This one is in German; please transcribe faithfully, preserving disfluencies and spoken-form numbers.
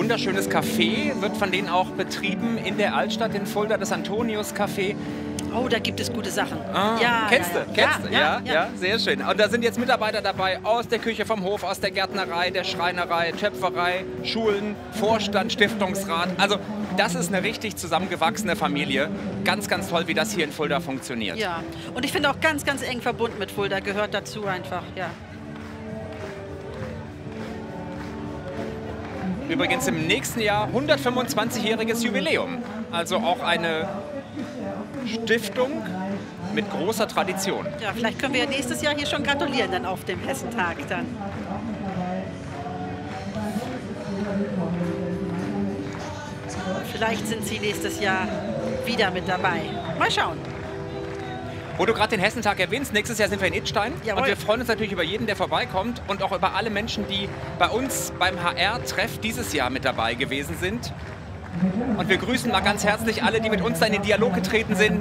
wunderschönes Café, wird von denen auch betrieben in der Altstadt in Fulda, das Antonius Café. Oh, da gibt es gute Sachen. Ah, ja, kennst ja, du? ja. Kennst du? Ja, Ja, ja, ja, sehr schön. Und da sind jetzt Mitarbeiter dabei aus der Küche vom Hof, aus der Gärtnerei, der Schreinerei, Töpferei, Schulen, Vorstand, Stiftungsrat. Also das ist eine richtig zusammengewachsene Familie. Ganz, ganz toll, wie das hier in Fulda funktioniert. Ja, und ich finde auch ganz, ganz eng verbunden mit Fulda, gehört dazu einfach, ja. Übrigens im nächsten Jahr hundertfünfundzwanzigjähriges Jubiläum. Also auch eine Stiftung mit großer Tradition. Ja, vielleicht können wir ja nächstes Jahr hier schon gratulieren, dann auf dem Hessentag dann. Vielleicht sind Sie nächstes Jahr wieder mit dabei. Mal schauen. Wo du gerade den Hessentag erwähnst, nächstes Jahr sind wir in Idstein. Jawohl. Und wir freuen uns natürlich über jeden, der vorbeikommt und auch über alle Menschen, die bei uns beim H R-Treff dieses Jahr mit dabei gewesen sind. Und wir grüßen mal ganz herzlich alle, die mit uns da in den Dialog getreten sind.